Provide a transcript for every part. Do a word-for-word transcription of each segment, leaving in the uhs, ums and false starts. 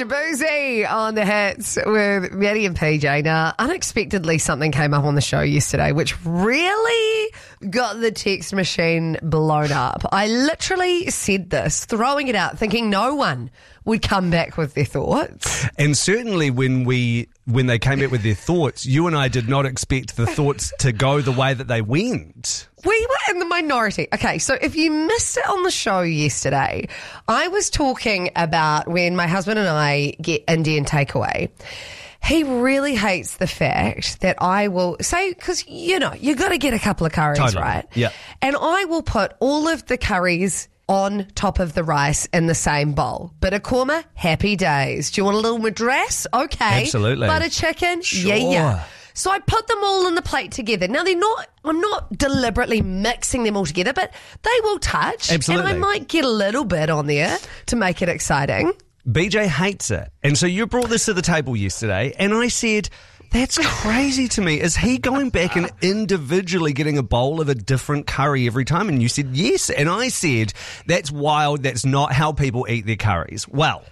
Shaboozey on the hits with Maddie and P J. Now, unexpectedly, something came up on the show yesterday, which really got the text machine blown up. I literally said this, throwing it out, thinking no one would come back with their thoughts. And certainly when we when they came back with their thoughts, you and I did not expect the thoughts to go the way that they went. We were in the minority. Okay, so if you missed it on the show yesterday, I was talking about when my husband and I get Indian takeaway. He really hates the fact that I will say, because, you know, you got to get a couple of curries, Totally. right? Yeah. And I will put all of the curries on top of the rice in the same bowl. Bit of korma, happy days. Do you want a little madras? Okay. Absolutely. Butter chicken? Sure. Yeah, yeah. So I put them all on the plate together. Now, they're not, I'm not deliberately mixing them all together, but they will touch. Absolutely. And I might get a little bit on there to make it exciting. B J hates it. And so you brought this to the table yesterday, and I said, that's crazy to me. Is he going back and individually getting a bowl of a different curry every time? And you said yes. And I said, that's wild. That's not how people eat their curries. Well.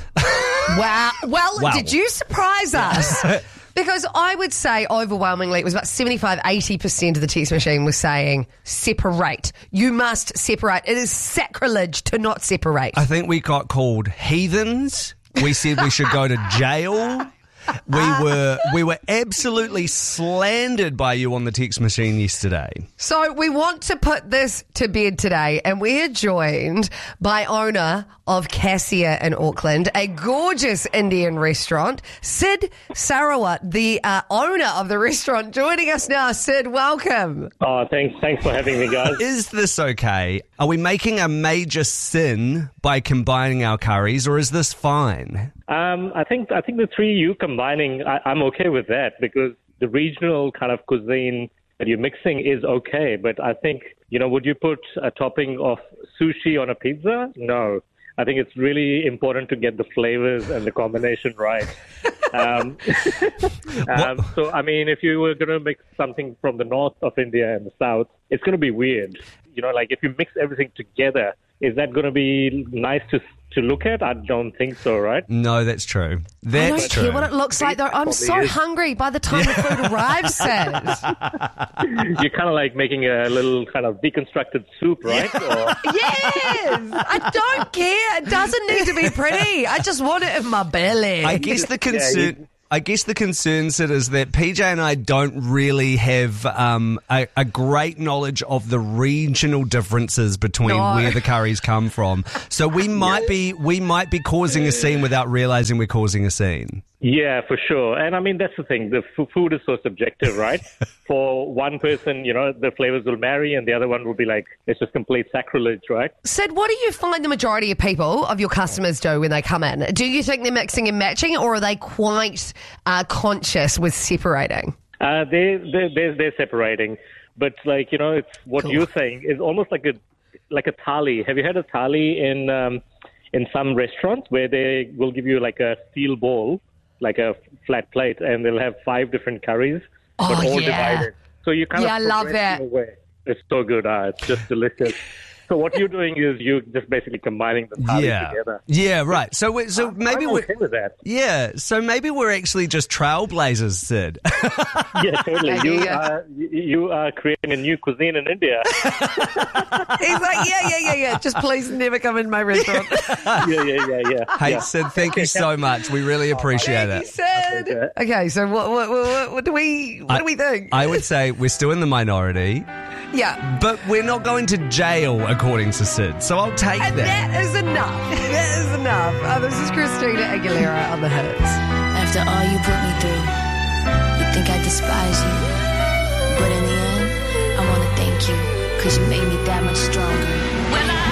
Wow. Well, Wow. did you surprise us? Because I would say overwhelmingly, it was about seventy-five, eighty percent of the text machine was saying separate. You must separate. It is sacrilege to not separate. I think we got called heathens. We said we should go to jail. We were we were absolutely slandered by you on the text machine yesterday. So we want to put this to bed today, and we are joined by owner of Cassia in Auckland, a gorgeous Indian restaurant, Sid Sarawat, the uh, owner of the restaurant, joining us now. Sid, welcome. Oh, thanks, thanks for having me, guys. Is this okay? Are we making a major sin by combining our curries, or is this fine? Um, I think I think the three you combining, I, I'm okay with that because the regional kind of cuisine that you're mixing is okay. But I think, you know, would you put a topping of sushi on a pizza? No. I think it's really important to get the flavors and the combination right. um, um, so, I mean, if you were going to mix something from the north of India and the south, it's going to be weird. You know, like if you mix everything together, is that going to be nice to to look at? I don't think so, right? No, that's true. That's I don't true. care what it looks like, though. I'm so is. hungry by the time the food arrives, Sid. You're kind of like making a little kind of deconstructed soup, right? Or... Yes! I don't care. It doesn't need to be pretty. I just want it in my belly. I guess the concern. Yeah, you- I guess the concern, Sid, is that P J and I don't really have um, a, a great knowledge of the regional differences between No. where the curries come from. So we might be we might be causing a scene without realizing we're causing a scene. Yeah, for sure. And I mean, that's the thing. The f- food is so subjective, right? For one person, you know, the flavors will marry and the other one will be like, it's just complete sacrilege, right? Sid, what do you find the majority of people, of your customers, do when they come in? Do you think they're mixing and matching, or are they quite uh, conscious with separating? Uh, they, they, they're, they're separating. But like, you know, it's what Cool. you're saying is almost like a like a thali. Have you had a thali in, um, in some restaurants where they will give you like a steel bowl, like a flat plate, and they'll have five different curries, Oh, but all yeah. divided. So you kind Yeah, of I love progress that. your way. It's so good. Uh, it's just delicious. So what you're doing is you're just basically combining the thali yeah, together. yeah, right. So we, so maybe I'm we're okay with that. yeah. So maybe we're actually just trailblazers, Sid. Yeah, totally. Yeah, You yeah. are you- you are creating a new cuisine in India. He's like, yeah, yeah, yeah, yeah. Just please never come in my restaurant. yeah, yeah, yeah, yeah. Hey, yeah. Sid, thank you so much. We really appreciate Thank you, it. Sid. Okay. Okay, so what, what, what, what do we, what do we think? I would say we're still in the minority, yeah. but we're not going to jail, according to Sid. So I'll take And that. that is enough. That is enough. Uh, this is Christina Aguilera on the hits. After all you put me through, you think I despise you. But in the end, I want to thank you, because you made me that much stronger. When